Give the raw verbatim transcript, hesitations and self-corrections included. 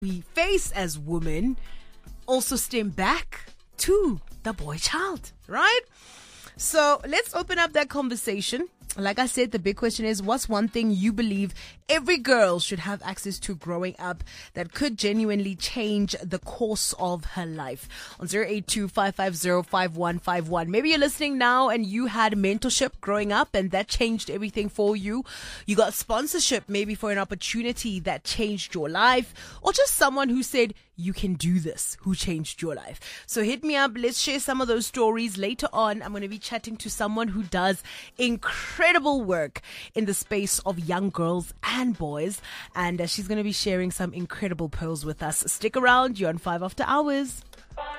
we face as women also stem back to the boy child, right? So let's open up that conversation. Like I said, the big question is, what's one thing you believe every girl should have access to growing up that could genuinely change the course of her life? On zero eight two, five five zero, five one five one. Maybe you're listening now and you had mentorship growing up and that changed everything for you. You got sponsorship maybe for an opportunity that changed your life, or just someone who said, you can do this, who changed your life. So hit me up. Let's share some of those stories. Later on, I'm going to be chatting to someone who does incredible work in the space of young girls and boys. And uh, she's going to be sharing some incredible pearls with us. Stick around. You're on five After Hours.